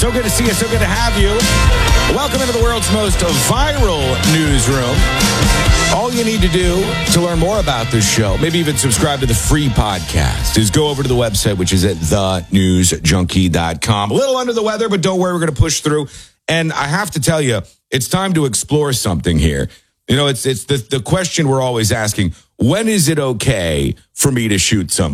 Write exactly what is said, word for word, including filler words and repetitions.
So good to see you. So good to have you. Welcome into the world's most viral newsroom. All you need to do to learn more about this show, maybe even subscribe to the free podcast, is go over to the website, which is at the news junkie dot com. A little under the weather, but don't worry, we're going to push through. And I have to tell you, it's time to explore something here. You know, it's it's the, the question we're always asking, when is it okay for me to shoot somebody?